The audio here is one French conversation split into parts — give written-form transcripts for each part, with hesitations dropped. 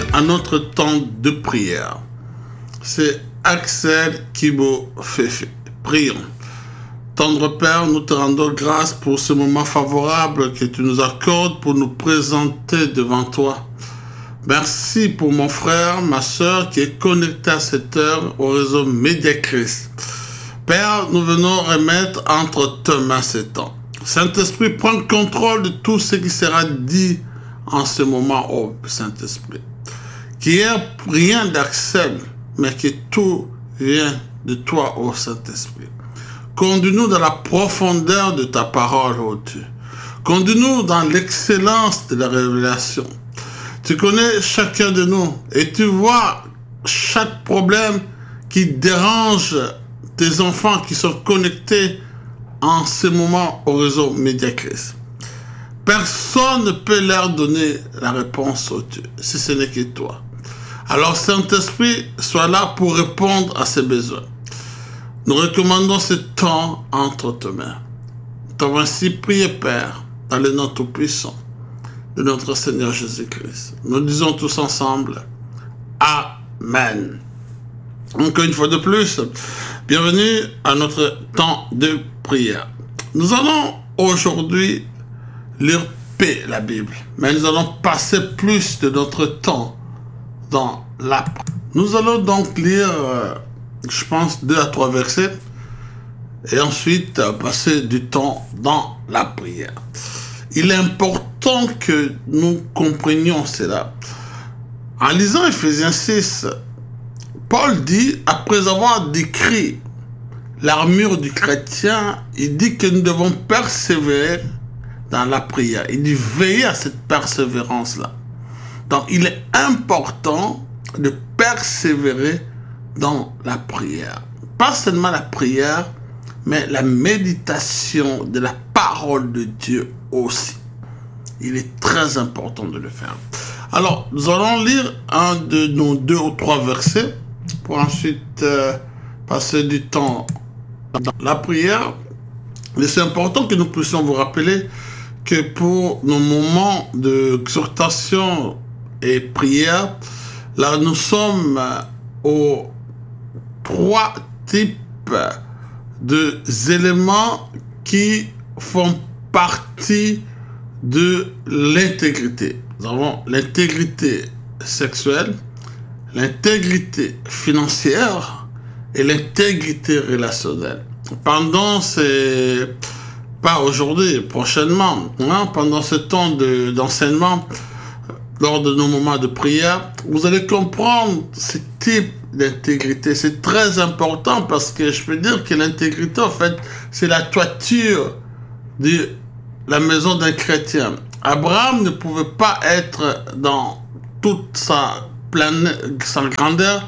à notre temps de prière. C'est Axel Kibo Fefe. Prions. Tendre Père, nous te rendons grâce pour ce moment favorable que tu nous accordes pour nous présenter devant toi. Merci pour mon frère, ma soeur qui est connecté à cette heure au réseau Médiachrist. Père, nous venons remettre entre tes mains ces temps. Saint-Esprit, prends le contrôle de tout ce qui sera dit en ce moment, ô Saint-Esprit. Qu'il n'y ait rien d'Axel, mais que tout vient de toi, ô Saint-Esprit. Conduis-nous dans la profondeur de ta parole, ô Dieu. Conduis-nous dans l'excellence de la révélation. Tu connais chacun de nous et tu vois chaque problème qui dérange tes enfants qui sont connectés en ce moment au réseau Médiachrist. Personne ne peut leur donner la réponse au Dieu, si ce n'est que toi. Alors Saint-Esprit, sois là pour répondre à ces besoins. Nous recommandons ce temps entre tes mains. Nous t'avons ainsi prié, Père, dans le nom tout-puissant de notre Seigneur Jésus-Christ. Nous disons tous ensemble, Amen. Encore une fois de plus, bienvenue à notre temps de prière. Nous allons aujourd'hui lire la Bible, mais nous allons passer plus de notre temps dans la prière. Nous allons donc lire, je pense, 2 à 3 versets et ensuite passer du temps dans la prière. Il est important que nous comprenions cela. En lisant Ephésiens 6, Paul dit, après avoir décrit l'armure du chrétien, il dit que nous devons persévérer dans la prière. Il dit veiller à cette persévérance-là. Donc, il est important de persévérer dans la prière. Pas seulement la prière, mais la méditation de la parole de Dieu aussi. Il est très important de le faire. Alors, nous allons lire un de nos 2 ou 3 versets pour ensuite passer du temps dans la prière. Mais c'est important que nous puissions vous rappeler que pour nos moments d'exhortation et prière, là nous sommes aux 3 types d'éléments qui font partie de l'intégrité. Nous avons l'intégrité sexuelle, l'intégrité financière et l'intégrité relationnelle. Pendant ces... pas aujourd'hui, prochainement, hein, pendant ce temps d'enseignement, lors de nos moments de prière, vous allez comprendre ce type d'intégrité. C'est très important parce que je peux dire que l'intégrité, en fait, c'est la toiture de la maison d'un chrétien. Abraham ne pouvait pas être dans toute sa grandeur,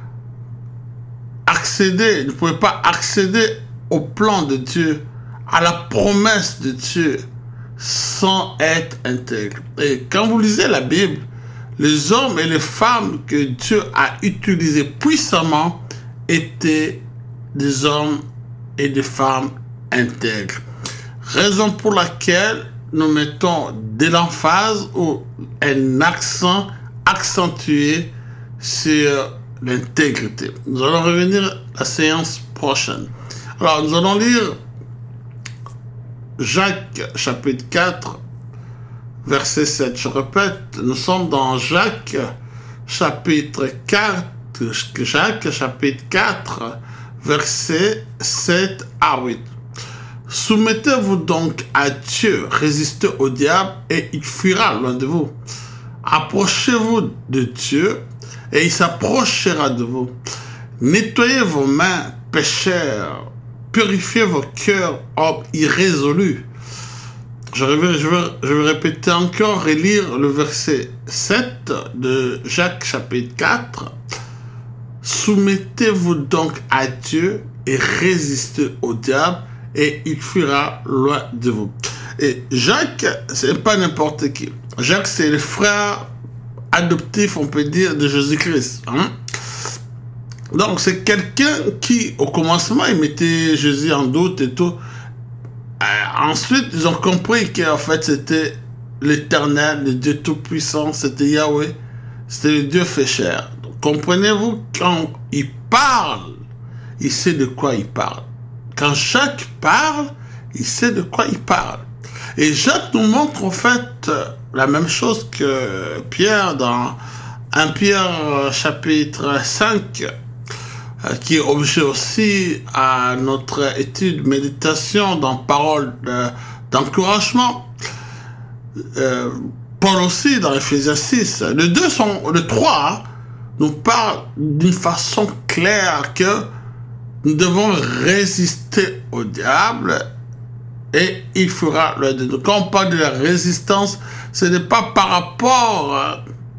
ne pouvait pas accéder au plan de Dieu, à la promesse de Dieu, sans être intègre. Et quand vous lisez la Bible, les hommes et les femmes que Dieu a utilisés puissamment étaient des hommes et des femmes intègres. Raison pour laquelle nous mettons de l'emphase ou un accent accentué sur l'intégrité. Nous allons revenir à la séance prochaine. Alors, nous allons lire Jacques, chapitre 4, verset 7. Je répète, nous sommes dans Jacques, chapitre 4, chapitre 4, verset 7 à 8. Soumettez-vous donc à Dieu, résistez au diable et il fuira loin de vous. Approchez-vous de Dieu et il s'approchera de vous. Nettoyez vos mains, pécheurs. Purifiez vos cœurs, hommes irrésolus. Je vais répéter encore et lire le verset 7 de Jacques chapitre 4. Soumettez-vous donc à Dieu et résistez au diable et il fuira loin de vous. Et Jacques, c'est pas n'importe qui. Jacques, c'est le frère adoptif, on peut dire, de Jésus-Christ. Hein? Donc, c'est quelqu'un qui, au commencement, il mettait Jésus en doute et tout. Ensuite, ils ont compris qu'en fait, c'était l'Éternel, le Dieu Tout-Puissant, c'était Yahweh. c'est le Dieu fait chair. Donc, comprenez-vous, quand il parle, il sait de quoi il parle. Quand Jacques parle, il sait de quoi il parle. Et Jacques nous montre en fait la même chose que Pierre dans 1 Pierre chapitre 5, qui est objet aussi à notre étude, méditation dans parole d'encouragement. Paul aussi dans Ephésiens 6. Le 3 nous parle d'une façon claire que nous devons résister au diable et il fera le de nous. Quand on parle de la résistance, ce n'est pas par rapport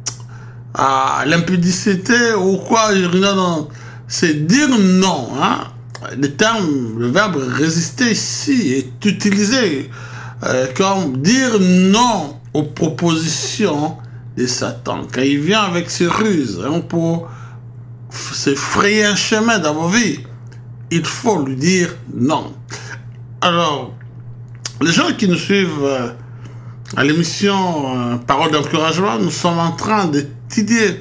à l'impudicité ou quoi, non. C'est dire non. Hein? Le verbe résister ici est utilisé comme dire non aux propositions de Satan. Quand il vient avec ses ruses pour se frayer un chemin dans vos vies, il faut lui dire non. Alors, les gens qui nous suivent à l'émission Parole d'encouragement, nous sommes en train d'étudier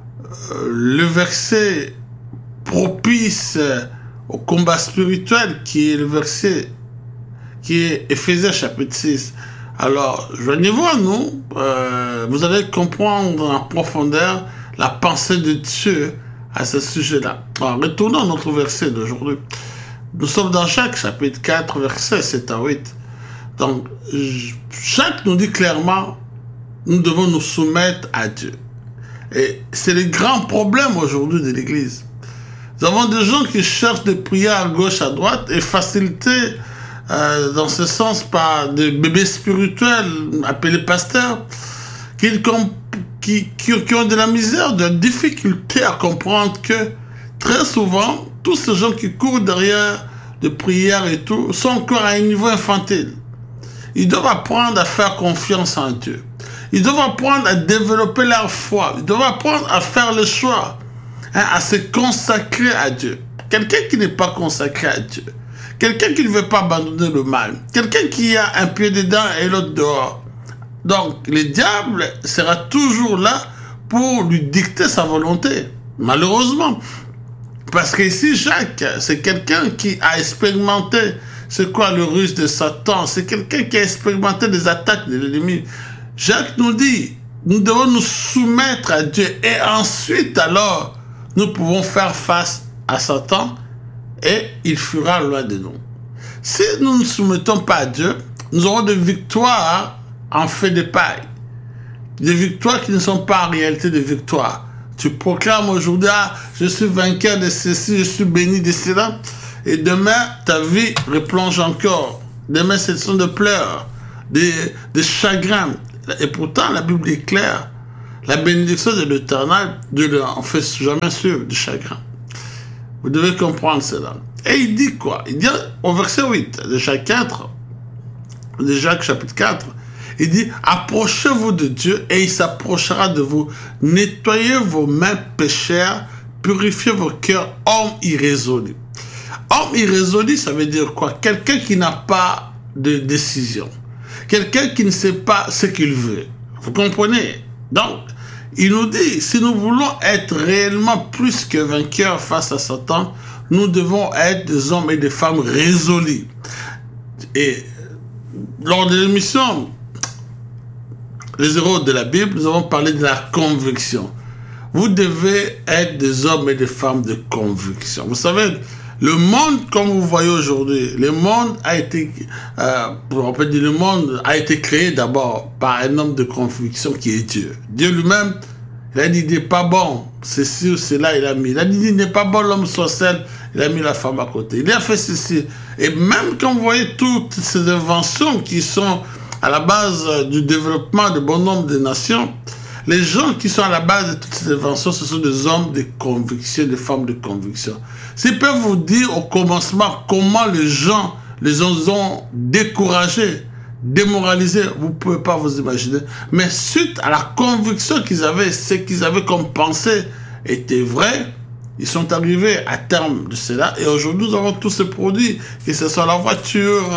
le verset propice au combat spirituel qui est le verset qui est Ephésiens chapitre 6. Alors, joignez-vous à nous, vous allez comprendre en profondeur la pensée de Dieu à ce sujet-là. Alors, retournons à notre verset d'aujourd'hui. Nous sommes dans Jacques chapitre 4, versets 7 à 8. Donc, Jacques nous dit clairement, nous devons nous soumettre à Dieu. Et c'est le grand problème aujourd'hui de l'Église. Nous avons des gens qui cherchent des prières à gauche, à droite, et facilités dans ce sens par des bébés spirituels appelés pasteurs, qui ont de la misère, de la difficulté à comprendre que très souvent, tous ces gens qui courent derrière des prières et tout, sont encore à un niveau infantile. Ils doivent apprendre à faire confiance en Dieu. Ils doivent apprendre à développer leur foi. Ils doivent apprendre à faire le choix, à se consacrer à Dieu. Quelqu'un qui n'est pas consacré à Dieu, quelqu'un qui ne veut pas abandonner le mal, quelqu'un qui a un pied dedans et l'autre dehors. Donc, le diable sera toujours là pour lui dicter sa volonté, malheureusement. Parce que ici, Jacques, c'est quelqu'un qui a expérimenté c'est quoi le ruse de Satan, c'est quelqu'un qui a expérimenté des attaques de l'ennemi. Jacques nous dit, nous devons nous soumettre à Dieu et ensuite alors, nous pouvons faire face à Satan et il fuira loin de nous. Si nous ne nous soumettons pas à Dieu, nous aurons des victoires en fait de paille. Des victoires qui ne sont pas en réalité des victoires. Tu proclames aujourd'hui, je suis vainqueur de ceci, je suis béni de cela. Et demain, ta vie replonge encore. Demain, ce sont des pleurs, des chagrins. Et pourtant, la Bible est claire. La bénédiction de l'Éternel, Dieu ne en fait jamais suivre du chagrin. Vous devez comprendre cela. Et il dit quoi? Il dit au verset 8 de Jacques chapitre 4, il dit, approchez-vous de Dieu et il s'approchera de vous. Nettoyez vos mains pécheurs, purifiez vos cœurs, hommes irrésolus. Homme irrésolu, ça veut dire quoi? Quelqu'un qui n'a pas de décision. Quelqu'un qui ne sait pas ce qu'il veut. Vous comprenez? Donc, il nous dit, si nous voulons être réellement plus que vainqueurs face à Satan, nous devons être des hommes et des femmes résolus. Et lors de l'émission Les héros de la Bible, nous avons parlé de la conviction. Vous devez être des hommes et des femmes de conviction. Vous savez, le monde, comme vous voyez aujourd'hui, le monde a été, on peut dire, le monde a été créé d'abord par un homme de conviction qui est Dieu. Dieu lui-même, il a dit, il n'est pas bon, ceci ou cela, il a mis. Il a dit, il n'est pas bon l'homme soit seul, il a mis la femme à côté. Il a fait ceci. Et même quand vous voyez toutes ces inventions qui sont à la base du développement de bon nombre de nations, les gens qui sont à la base de toutes ces inventions, ce sont des hommes de conviction, des femmes de conviction. S'ils peuvent vous dire au commencement comment les gens les ont découragés, démoralisés, vous ne pouvez pas vous imaginer. Mais suite à la conviction qu'ils avaient, ce qu'ils avaient comme pensée était vrai, ils sont arrivés à terme de cela. Et aujourd'hui, nous avons tous ces produits, que ce soit la voiture,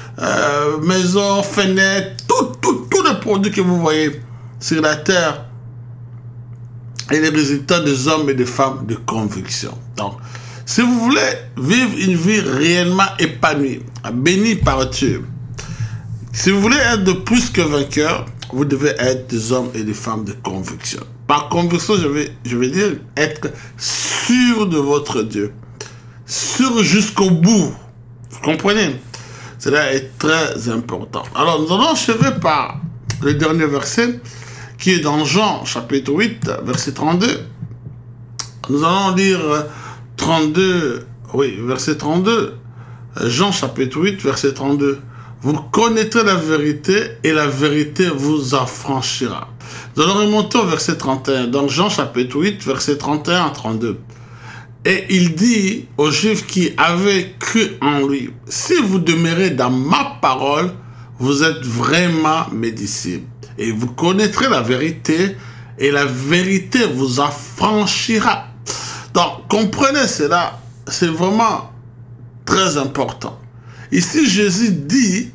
maison, fenêtre, tous les produits que vous voyez sur la terre et les résultats des hommes et des femmes de conviction. Donc, si vous voulez vivre une vie réellement épanouie, bénie par Dieu, si vous voulez être de plus que vainqueur, vous devez être des hommes et des femmes de conviction. Par conviction, je vais dire être sûr de votre Dieu. Sûr jusqu'au bout. Vous comprenez? Cela est très important. Alors, nous allons achever par le dernier verset qui est dans Jean, chapitre 8, verset 32. Nous allons lire 32, oui, verset 32. Jean, chapitre 8, verset 32. Vous connaîtrez la vérité et la vérité vous affranchira. Nous allons remonter au verset 31. Dans Jean, chapitre 8, verset 31 à 32. Et il dit aux Juifs qui avaient cru en lui, si vous demeurez dans ma parole, vous êtes vraiment mes disciples. Et vous connaîtrez la vérité, et la vérité vous affranchira. Donc, comprenez cela, c'est vraiment très important. Ici, Jésus dit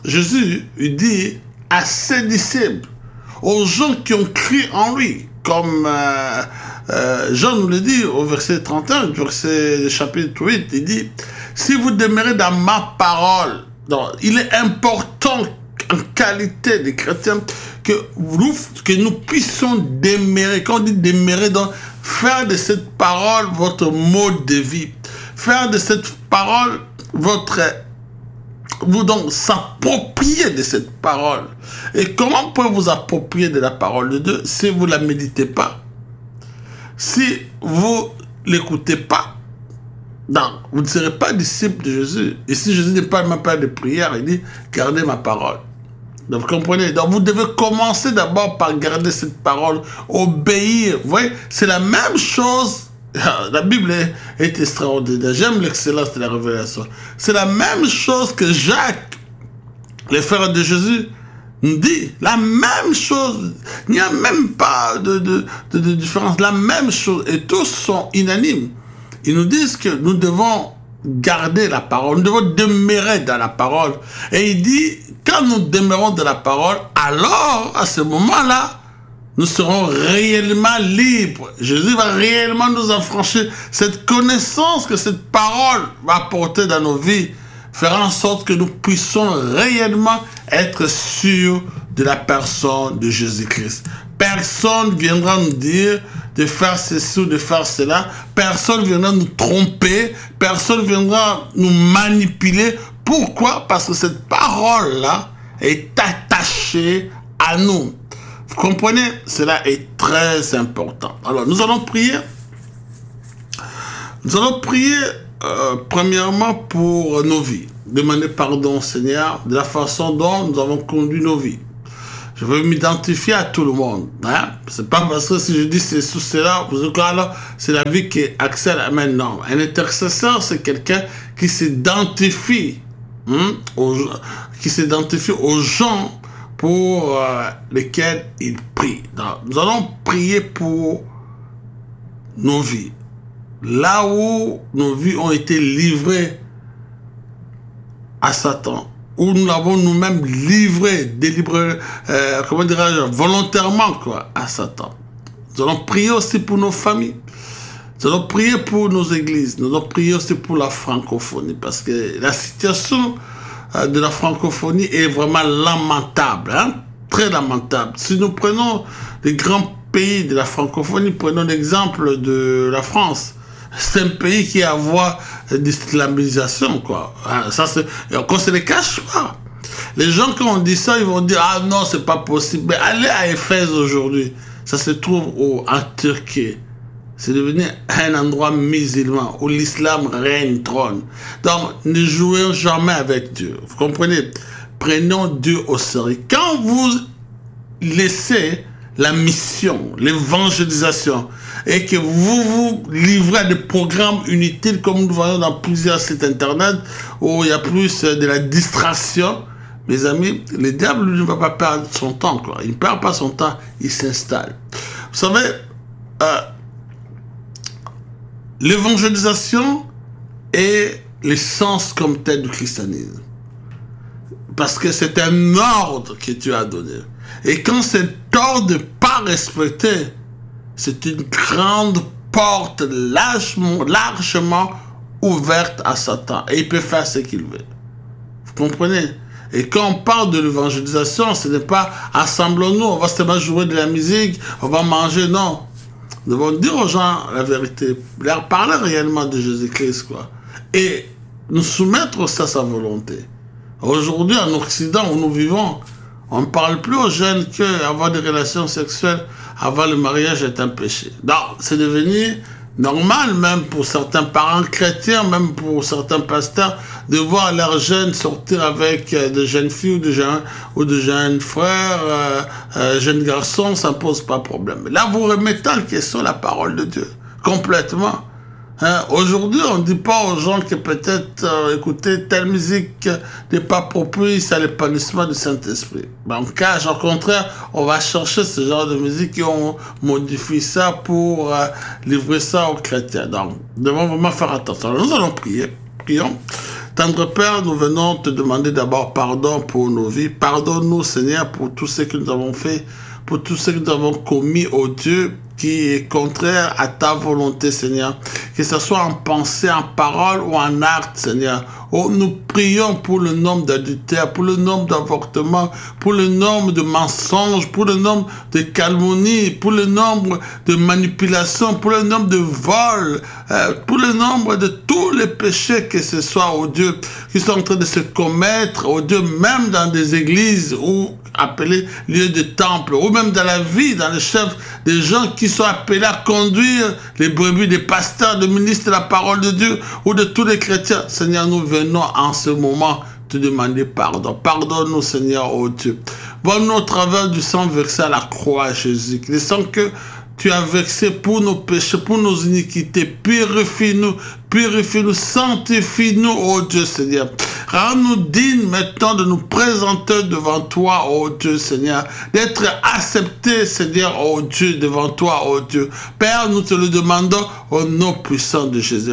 à ses disciples, aux gens qui ont cru en lui, comme Jean nous le dit au verset 31, verset chapitre 8, il dit, si vous demeurez dans ma parole, donc, il est important en qualité de chrétien que nous puissions demeurer, quand on dit demeurer, donc faire de cette parole votre mode de vie, faire de cette parole vous donc s'approprier de cette parole. Et comment pouvez vous approprier de la parole de Dieu si vous ne la méditez pas? Si vous l'écoutez pas, donc vous ne serez pas disciple de Jésus. Et si Jésus n'est pas même pas de prière, il dit gardez ma parole. Donc vous comprenez? Donc vous devez commencer d'abord par garder cette parole, obéir. Vous voyez, c'est la même chose. La Bible est extraordinaire. J'aime l'excellence de la révélation. C'est la même chose que Jacques, le frère de Jésus, nous dit. La même chose. Il n'y a même pas de différence. La même chose. Et tous sont unanimes. Ils nous disent que nous devons garder la parole. Nous devons demeurer dans la parole. Et il dit, quand nous demeurons dans la parole, alors, à ce moment-là, nous serons réellement libres. Jésus va réellement nous affranchir. Cette connaissance que cette parole va apporter dans nos vies fera en sorte que nous puissions réellement être sûrs de la personne de Jésus-Christ. Personne viendra nous dire de faire ceci ou de faire cela. Personne viendra nous tromper. Personne viendra nous manipuler. Pourquoi? Parce que cette parole-là est attachée à nous. Vous comprenez? Cela est très important. Alors, nous allons prier. Nous allons prier premièrement pour nos vies. Demander pardon, Seigneur, de la façon dont nous avons conduit nos vies. Je veux m'identifier à tout le monde. Hein? C'est pas parce que si je dis c'est sous cela, vous dites alors c'est la vie qui accède à maintenant. Un intercesseur, c'est quelqu'un qui s'identifie, aux gens pour lesquels il prie. Donc, nous allons prier pour nos vies. Là où nos vies ont été livrées à Satan, où nous l'avons nous-mêmes livré, délivré, volontairement à Satan. Nous allons prier aussi pour nos familles. Nous allons prier pour nos églises. Nous allons prier aussi pour la francophonie, parce que la situation de la francophonie est vraiment lamentable, hein? Très lamentable. Si nous prenons les grands pays de la francophonie, prenons l'exemple de la France. C'est un pays qui a voie d'islamisation, quoi. Ça, on ne se les cache pas. Les gens, quand on dit ça, ils vont dire, ah non, c'est pas possible. Mais allez à Éphèse aujourd'hui. Ça se trouve en Turquie. C'est devenu un endroit musulman où l'islam règne, trône. Donc, ne jouons jamais avec Dieu. Vous comprenez? Prenons Dieu au sérieux. Quand vous laissez la mission, l'évangélisation, et que vous vous livrez à des programmes inutiles, comme nous voyons dans plusieurs sites internet, où il y a plus de la distraction, mes amis, le diable ne va pas perdre son temps, quoi. Il ne perd pas son temps, il s'installe. Vous savez, l'évangélisation est l'essence comme telle du christianisme. Parce que c'est un ordre que Dieu a donné. Et quand cet ordre n'est pas respecté, c'est une grande porte largement ouverte à Satan. Et il peut faire ce qu'il veut. Vous comprenez? Et quand on parle de l'évangélisation, ce n'est pas assemblons-nous, on va seulement jouer de la musique, on va manger, non. Nous devons dire aux gens la vérité, leur parler réellement de Jésus-Christ, quoi. Et nous soumettre aussi à sa volonté. Aujourd'hui, en Occident, où nous vivons, on ne parle plus aux jeunes qu'avoir des relations sexuelles avant le mariage est un péché. Non, c'est devenu normal, même pour certains parents chrétiens, même pour certains pasteurs, de voir leurs jeunes sortir avec de jeunes filles ou de jeunes frères, jeunes garçons, ça ne pose pas de problème. Là, vous remettez en question la parole de Dieu, complètement. Hein? Aujourd'hui, on ne dit pas aux gens que peut-être écouter telle musique n'est pas propice à l'épanouissement du Saint-Esprit. En cas, au contraire, on va chercher ce genre de musique et on modifie ça pour livrer ça aux chrétiens. Donc, nous devons vraiment faire attention. Alors, nous allons prier. Prions. Tendre Père, nous venons te demander d'abord pardon pour nos vies. Pardonne-nous, Seigneur, pour tout ce que nous avons fait, pour tout ce que nous avons commis, ô Dieu, qui est contraire à ta volonté, Seigneur. Que ce soit en pensée, en parole ou en acte, Seigneur. Oh, nous prions pour le nombre d'adultères, pour le nombre d'avortements, pour le nombre de mensonges, pour le nombre de calomnies, pour le nombre de manipulations, pour le nombre de vols, pour le nombre de tous les péchés que ce soit, oh Dieu, qui sont en train de se commettre, oh Dieu, même dans des églises ou appelés lieux de temple, ou même dans la vie, dans les chefs, des gens qui sont appelés à conduire les brebis des pasteurs, des ministres de la parole de Dieu, ou de tous les chrétiens. Seigneur, nous venons en ce moment te demander pardon. Pardonne-nous, Seigneur, oh Dieu. Vois-nous au travers du sang versé à la croix, Jésus. Le sang que tu as versé pour nos péchés, pour nos iniquités. Purifie-nous, sanctifie-nous, oh Dieu, Seigneur. Rends-nous dignes maintenant de nous présenter devant toi, oh Dieu, Seigneur. D'être acceptés, Seigneur, oh Dieu, devant toi, oh Dieu. Père, nous te le demandons au nom puissant de Jésus.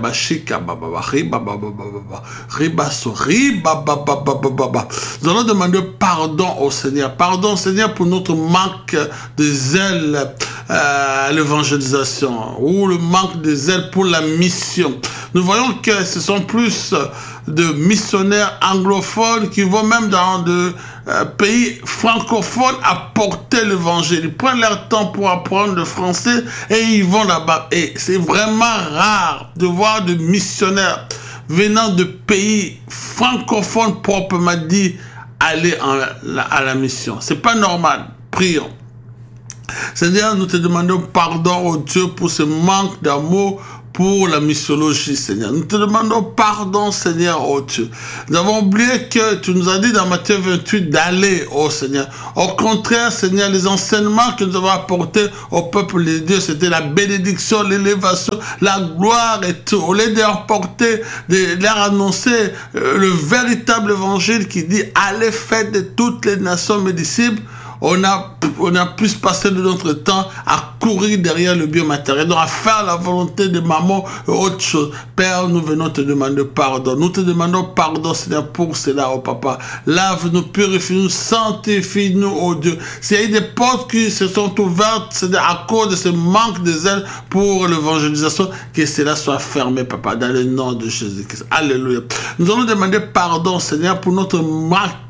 Nous allons demander pardon au Seigneur. Pardon, Seigneur, pour notre manque de zèle à l'évangélisation ou le manque de zèle pour la mission. Nous voyons que ce sont plus de missionnaires anglophones qui vont même dans de pays francophones apporter l'évangile. Ils prennent leur temps pour apprendre le français et ils vont là-bas. Et c'est vraiment rare de voir des missionnaires venant de pays francophones proprement dit aller à la mission. C'est pas normal. Prions. Seigneur, nous te demandons pardon, oh Dieu, pour ce manque d'amour pour la missiologie, Seigneur. Nous te demandons pardon, Seigneur, oh Dieu. Nous avons oublié que tu nous as dit dans Matthieu 28 d'aller, oh Seigneur. Au contraire, Seigneur, les enseignements que nous avons apportés au peuple de Dieu, c'était la bénédiction, l'élévation, la gloire et tout. Au lieu de leur annoncer le véritable évangile qui dit allez faire de toutes les nations mes disciples, on a plus passé de notre temps à courir derrière le bien matériel, donc à faire la volonté de maman et autre chose. Père, nous venons te demander pardon. Nous te demandons pardon, Seigneur, pour cela, oh Papa. Lave-nous, purifie-nous, sanctifie-nous, oh Dieu. S'il y a des portes qui se sont ouvertes, c'est à cause de ce manque de zèle pour l'évangélisation, que cela soit fermé, Papa, dans le nom de Jésus-Christ. Alléluia. Nous allons demander pardon, Seigneur, pour notre manque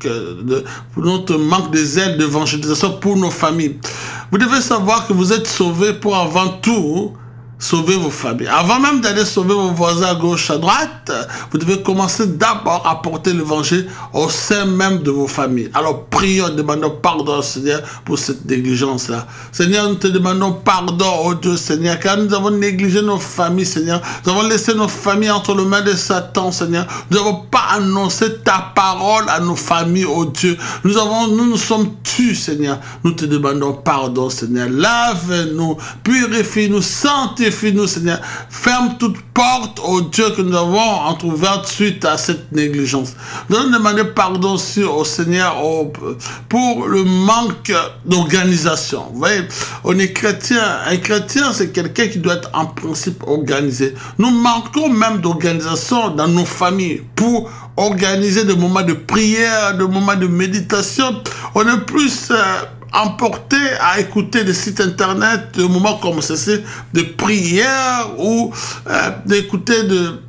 de zèle d'évangélisation pour nos familles. Vous devez savoir que vous êtes sauvés pour avant tout sauver vos familles. Avant même d'aller sauver vos voisins à gauche, à droite, vous devez commencer d'abord à porter l'évangile au sein même de vos familles. Alors prions, demandons pardon, Seigneur, pour cette négligence-là. Seigneur, nous te demandons pardon, oh Dieu, Seigneur, car nous avons négligé nos familles, Seigneur. Nous avons laissé nos familles entre les mains de Satan, Seigneur. Nous n'avons pas annoncé ta parole à nos familles, oh Dieu. Nous nous sommes tus, Seigneur. Nous te demandons pardon, Seigneur. Lave-nous, purifie-nous, sanctifie-nous, Seigneur. Ferme toute porte, oh Dieu, que nous avons entrouverte suite à cette négligence. Nous allons demander pardon aussi au Seigneur pour le manque d'organisation. Vous voyez, on est chrétien. Un chrétien, c'est quelqu'un qui doit être en principe organisé. Nous manquons même d'organisation dans nos familles pour organiser des moments de prière, des moments de méditation. On est plus emporté à écouter des sites internet, de moments comme ceci, de prière ou d'écouter de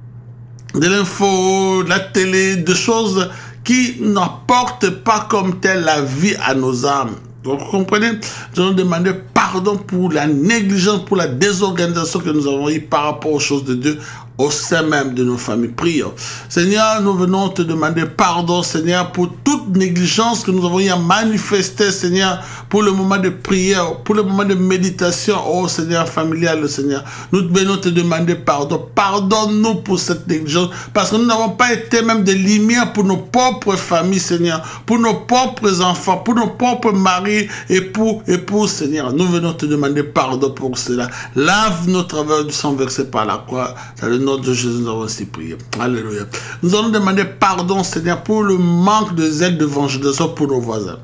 l'info, de la télé, de choses qui n'apportent pas comme telle la vie à nos âmes. Donc, vous comprenez, nous allons demander pardon pour la négligence, pour la désorganisation que nous avons eue par rapport aux choses de Dieu au sein même de nos familles. Prions. Seigneur, nous venons te demander pardon, Seigneur, pour toute négligence que nous avons eu à manifester, Seigneur, pour le moment de prière, pour le moment de méditation, oh Seigneur, familial, Seigneur. Nous venons te demander pardon. Pardonne-nous pour cette négligence, parce que nous n'avons pas été même des lumières pour nos propres familles, Seigneur, pour nos propres enfants, pour nos propres maris, époux, Seigneur. Nous venons te demander pardon pour cela. Lave nos travers du sang versé par la croix. Dans le nom de Jésus, nous avons ainsi prié. Alléluia. Nous allons demander pardon, Seigneur, pour le manque de zèle d'évangélisation pour nos voisins.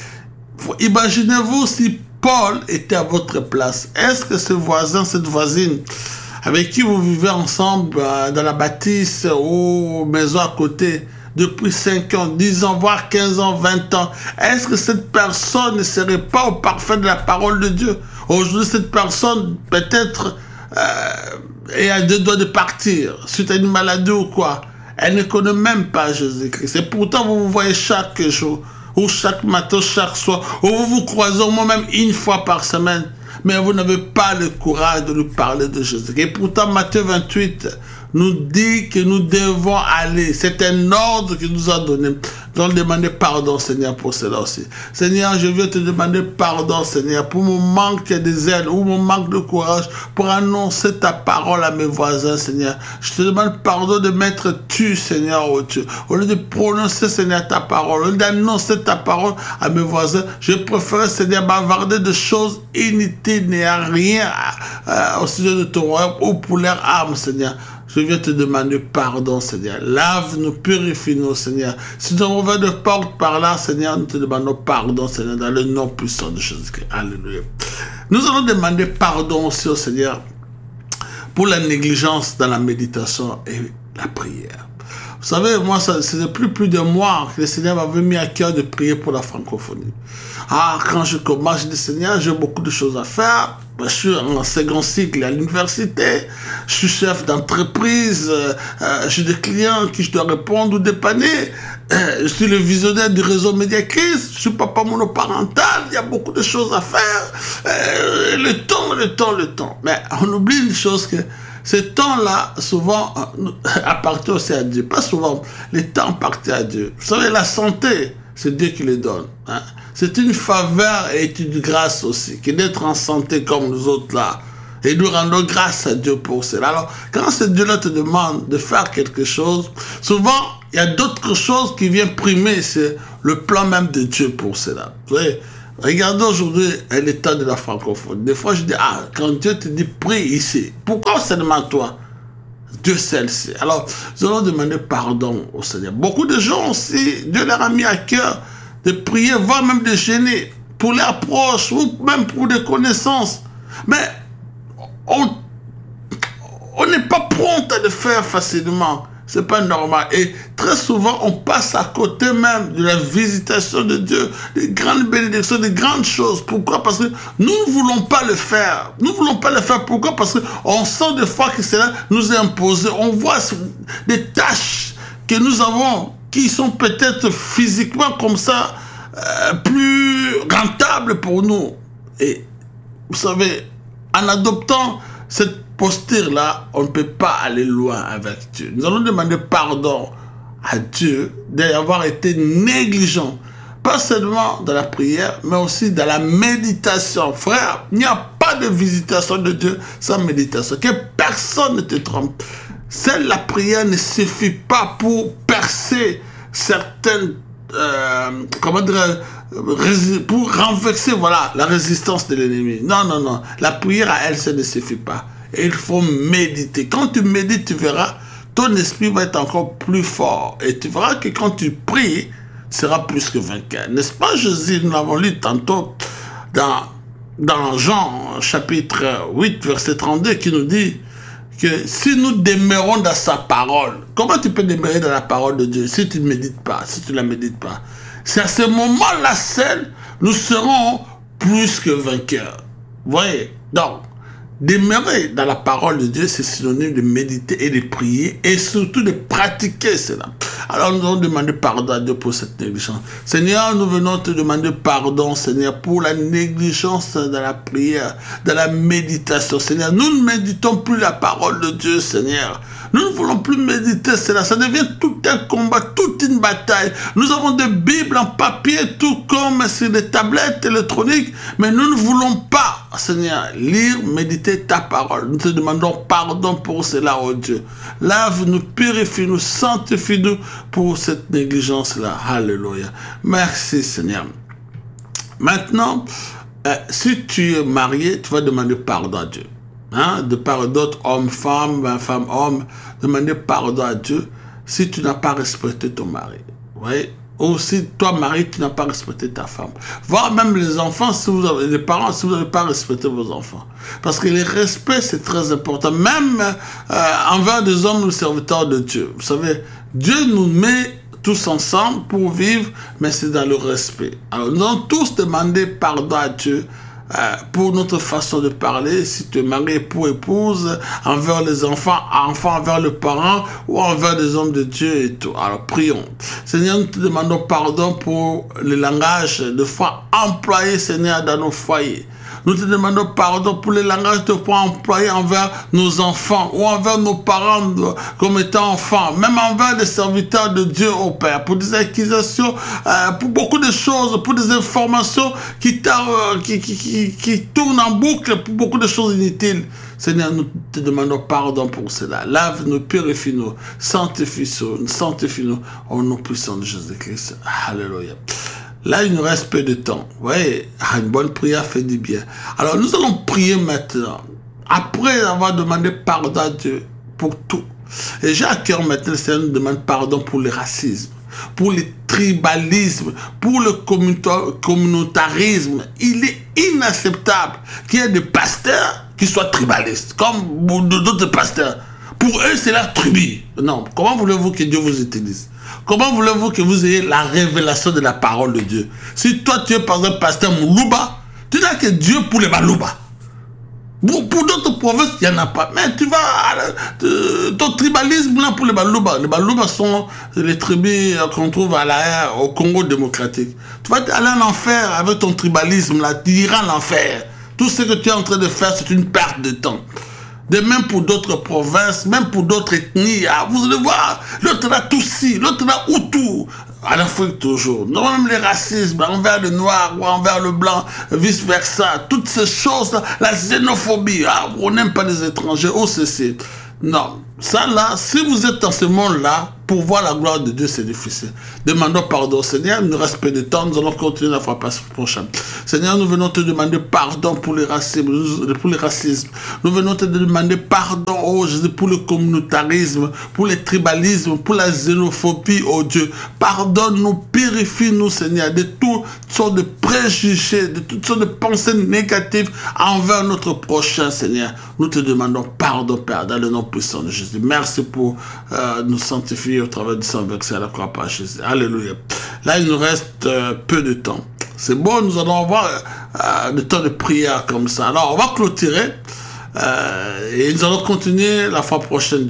Imaginez-vous si Paul était à votre place. Est-ce que ce voisin, cette voisine, avec qui vous vivez ensemble dans la bâtisse ou maison à côté, depuis 5 ans, 10 ans, voire 15 ans, 20 ans, est-ce que cette personne ne serait pas au parfait de la parole de Dieu? Aujourd'hui, cette personne, peut-être, est à 2 doigts de partir, suite à une maladie ou quoi. Elle ne connaît même pas Jésus-Christ. Et pourtant, vous vous voyez chaque jour, ou chaque matin, chaque soir, ou vous vous croisez au moins même une fois par semaine, mais vous n'avez pas le courage de lui parler de Jésus. Et pourtant, Matthieu 28 nous dit que nous devons aller. C'est un ordre qu'il nous a donné. Nous allons demander pardon, Seigneur, pour cela aussi. Seigneur, je veux te demander pardon, Seigneur, pour mon manque de zèle ou mon manque de courage pour annoncer ta parole à mes voisins, Seigneur. Je te demande pardon de mettre tu, Seigneur, au-dessus. Au lieu de prononcer, Seigneur, ta parole, au lieu d'annoncer ta parole à mes voisins, je préfère, Seigneur, bavarder de choses inutiles, n'y a rien au sujet de ton royaume ou pour leur âme, Seigneur. Je viens te demander pardon, Seigneur. Lave-nous, purifie-nous, Seigneur. Si nous avons de porte par là, Seigneur, nous te demandons pardon, Seigneur, dans le nom puissant de Jésus-Christ. Alléluia. Nous allons demander pardon aussi au Seigneur pour la négligence dans la méditation et la prière. Vous savez, moi, c'est depuis plus de mois que le Seigneur m'avait mis à cœur de prier pour la francophonie. Quand je commence, je dis, Seigneur, j'ai beaucoup de choses à faire. Je suis en second cycle à l'université, je suis chef d'entreprise, j'ai des clients qui je dois répondre ou dépanner, je suis le visionnaire du réseau Mediacris, je suis papa monoparental, il y a beaucoup de choses à faire, le temps. Mais on oublie une chose que ce temps-là, souvent, appartient aussi à Dieu. Pas souvent, les temps appartiennent à Dieu. Vous savez, la santé, c'est Dieu qui les donne. Hein? C'est une faveur et une grâce aussi, que d'être en santé comme nous autres là. Et nous rendons grâce à Dieu pour cela. Alors, quand ce Dieu-là te demande de faire quelque chose, souvent, il y a d'autres choses qui viennent primer. C'est le plan même de Dieu pour cela. Vous voyez, regardez aujourd'hui l'état de la francophonie. Des fois, je dis, quand Dieu te dit, prie ici, pourquoi seulement toi? Dieu seul sait. Alors, nous allons demander pardon au Seigneur. Beaucoup de gens aussi, Dieu leur a mis à cœur de prier, voire même de gêner, pour leurs proches, ou même pour des connaissances. Mais on n'est pas prompt à le faire facilement. C'est pas normal. Et très souvent, on passe à côté même de la visitation de Dieu, des grandes bénédictions, des grandes choses. Pourquoi? Parce que nous ne voulons pas le faire. Nous ne voulons pas le faire. Pourquoi? Parce qu'on sent des fois que cela nous est imposé. On voit des tâches que nous avons qui sont peut-être physiquement comme ça plus rentables pour nous. Et vous savez, en adoptant cette posture-là, on ne peut pas aller loin avec Dieu. Nous allons demander pardon à Dieu d'avoir été négligent, pas seulement dans la prière, mais aussi dans la méditation. Frère, il n'y a pas de visitation de Dieu sans méditation. Que personne ne te trompe. Seule la prière ne suffit pas pour percer certaines, pour renverser, la résistance de l'ennemi. Non. La prière à elle, ça ne suffit pas. Et il faut méditer. Quand tu médites, tu verras, ton esprit va être encore plus fort. Et tu verras que quand tu pries, tu seras plus que vainqueur. N'est-ce pas, Jésus? Nous l'avons lu tantôt dans Jean, chapitre 8, verset 32, qui nous dit que si nous demeurons dans sa parole, comment tu peux demeurer dans la parole de Dieu si tu ne médites pas, si tu ne la médites pas? C'est à ce moment-là seul, nous serons plus que vainqueurs. Vous voyez? Donc, demeurer dans la parole de Dieu, c'est synonyme de méditer et de prier et surtout de pratiquer cela. Alors nous allons demander pardon à Dieu pour cette négligence. Seigneur, nous venons te demander pardon, Seigneur, pour la négligence dans la prière, dans la méditation. Seigneur, nous ne méditons plus la parole de Dieu, Seigneur. Nous ne voulons plus méditer cela. Ça devient tout un combat, toute une bataille. Nous avons des Bibles en papier, tout comme sur des tablettes électroniques, mais nous ne voulons pas, Seigneur, lire, méditer ta parole. Nous te demandons pardon pour cela, oh Dieu. Lave-nous, purifie-nous, sanctifie-nous pour cette négligence-là. Alléluia. Merci, Seigneur. Maintenant, si tu es marié, tu vas demander pardon à Dieu. De part d'autres, hommes, femmes, femmes, hommes, demander pardon à Dieu si tu n'as pas respecté ton mari. Ouais. Ou si toi, mari, tu n'as pas respecté ta femme. Voire même les enfants, si vous avez, les parents, si vous n'avez pas respecté vos enfants. Parce que le respect, c'est très important. Même envers des hommes ou serviteurs de Dieu. Vous savez, Dieu nous met tous ensemble pour vivre, mais c'est dans le respect. Alors, nous allons tous demander pardon à Dieu pour notre façon de parler, si tu es marié, époux, épouse, envers les enfants, enfants envers le parent, ou envers les hommes de Dieu et tout. Alors, prions. Seigneur, nous te demandons pardon pour le langage de foi employé, Seigneur, dans nos foyers. Nous te demandons pardon pour les langages de foi employés envers nos enfants ou envers nos parents comme étant enfants, même envers les serviteurs de Dieu au Père, pour des accusations, pour beaucoup de choses, pour des informations qui tournent en boucle, pour beaucoup de choses inutiles. Seigneur, nous te demandons pardon pour cela. Lave-nous, purifie-nous, sanctifie-nous au nom puissant de Jésus-Christ. Alléluia. Là, il nous reste peu de temps. Vous voyez, une bonne prière fait du bien. Alors, nous allons prier maintenant. Après avoir demandé pardon à Dieu pour tout. Et j'ai à cœur maintenant, le Seigneur nous demande pardon pour le racisme, pour le tribalisme, pour le communautarisme. Il est inacceptable qu'il y ait des pasteurs qui soient tribalistes, comme d'autres pasteurs. Pour eux, c'est la tribu. Non, comment voulez-vous que Dieu vous utilise? Comment voulez-vous que vous ayez la révélation de la parole de Dieu? Si toi, tu es par exemple pasteur Moulouba, tu n'as que Dieu pour les Balouba. Pour d'autres provinces, il n'y en a pas. Mais tu vas... ton tribalisme là pour les Balouba. Les Balouba sont les tribus qu'on trouve au Congo démocratique. Tu vas aller en enfer avec ton tribalisme là. Tu iras en enfer. Tout ce que tu es en train de faire, c'est une perte de temps. De même pour d'autres provinces, même pour d'autres ethnies. Ah, vous allez voir, l'autre là Tutsi, l'autre là Hutu. En Afrique toujours. Non, même les racismes envers le noir ou envers le blanc, vice versa. Toutes ces choses, la xénophobie. Ah, on n'aime pas les étrangers, oh ceci. Non, ça là, si vous êtes dans ce monde-là, pour voir la gloire de Dieu, c'est difficile. Demandons pardon, Seigneur, il nous reste peu de temps, nous allons continuer la fois prochaine. Seigneur, nous venons te demander pardon pour les racismes, Nous venons te demander pardon, oh Jésus, pour le communautarisme, pour le tribalisme, pour la xénophobie, oh Dieu. Pardonne-nous, purifie-nous, Seigneur, de toutes sortes de préjugés, de toutes sortes de pensées négatives envers notre prochain, Seigneur. Nous te demandons pardon, Père, dans le nom puissant de Jésus. Merci pour nous sanctifier au travers du sang versé à la croix par Jésus. Alléluia. Là, il nous reste peu de temps. C'est bon, nous allons avoir des temps de prière comme ça. Alors, on va clôturer et nous allons continuer la fois prochaine.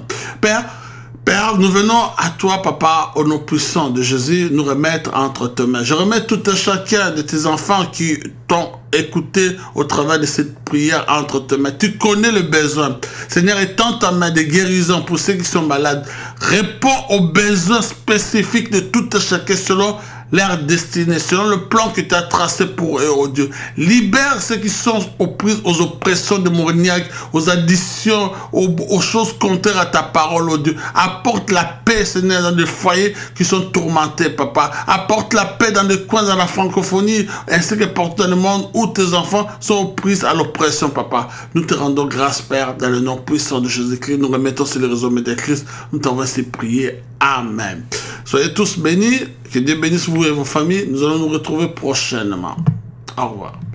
Père, nous venons à toi, Papa, au nom puissant de Jésus, nous remettre entre tes mains. Je remets tout un chacun de tes enfants qui t'ont écouté au travers de cette prière entre tes mains. Tu connais le besoin. Seigneur, étends ta main de guérison pour ceux qui sont malades. Réponds aux besoins spécifiques de tout un chacun selon leur destinée, selon le plan que tu as tracé pour eux, oh Dieu. Libère ceux qui sont prises aux oppressions démoniaques, aux additions, aux choses contraires à ta parole, oh Dieu. Apporte la paix, Seigneur, dans des foyers qui sont tourmentés, Papa. Apporte la paix dans des coins dans la francophonie, ainsi que partout dans le monde où tes enfants sont prises à l'oppression, Papa. Nous te rendons grâce, Père, dans le nom puissant de Jésus-Christ. Nous remettons sur le réseau Média Christ. Nous t'envoyons ces prières. Amen. Soyez tous bénis. Que Dieu bénisse vous et vos familles. Nous allons nous retrouver prochainement. Au revoir.